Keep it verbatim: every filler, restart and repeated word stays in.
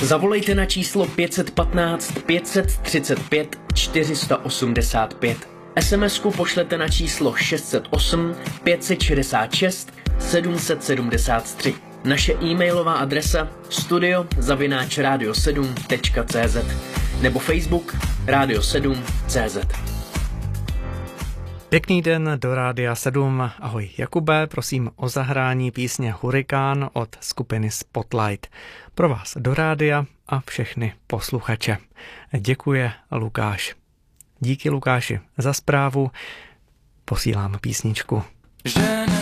Zavolejte na číslo pět jedna pět, pět tři pět, čtyři osm pět. es em esku pošlete na číslo šest set osm, pět set šedesát šest, sedm set sedmdesát tři. Naše e-mailová adresa studio zavináč radio sedm tečka cé zet nebo Facebook Radio sedm tečka cé zet. Pěkný den do Rádia sedm. Ahoj Jakube, prosím o zahrání písně Hurikán od skupiny Spotlight. Pro vás do rádia a všechny posluchače. Děkuje Lukáš. Díky Lukáši za zprávu. Posílám písničku. Že